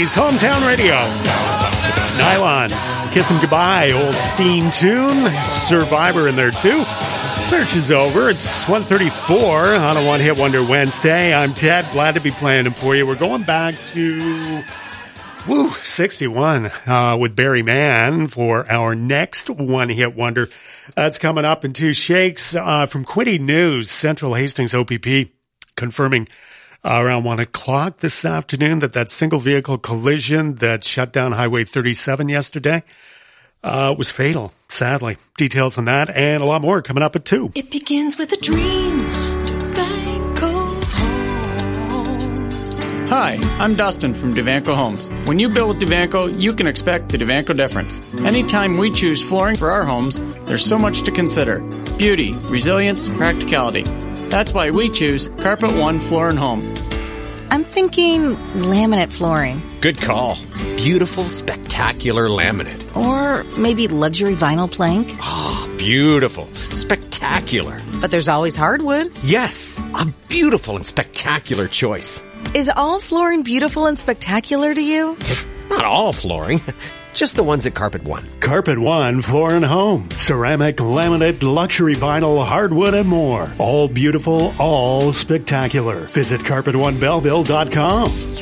City's hometown radio. Nylons, Kiss 'Em Goodbye, old Steen tune. Survivor in there too. Search is over. It's 1:34 on a One Hit Wonder Wednesday. I'm Ted. Glad to be playing them for you. We're going back to 61 with Barry Mann for our next One Hit Wonder. That's coming up in two shakes from Quinte News. Central Hastings OPP confirming around 1 o'clock this afternoon that single vehicle collision that shut down Highway 37 yesterday was fatal, sadly. Details on that and a lot more coming up at 2. It begins with a dream. Devanco Homes. Hi, I'm Dustin from Devanco Homes. When you build with Devanco, you can expect the Devanco difference. Anytime we choose flooring for our homes, there's so much to consider. Beauty, resilience, practicality. That's why we choose Carpet One Floor & Home. I'm thinking laminate flooring. Good call. Beautiful, spectacular laminate. Or maybe luxury vinyl plank. Oh, beautiful. Spectacular. But there's always hardwood. Yes, a beautiful and spectacular choice. Is all flooring beautiful and spectacular to you? Not all flooring. Just the ones at Carpet One. Carpet One Floor & Home. Ceramic, laminate, luxury vinyl, hardwood, and more. All beautiful, all spectacular. Visit CarpetOneBelleville.com.